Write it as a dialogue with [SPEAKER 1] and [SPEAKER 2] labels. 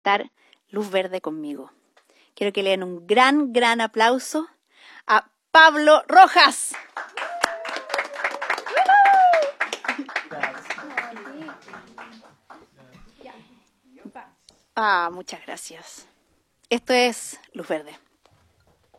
[SPEAKER 1] cantar Luz Verde conmigo. Quiero que le den un gran, gran aplauso a Pablo Rojas. Muchas gracias. Esto es Luz Verde.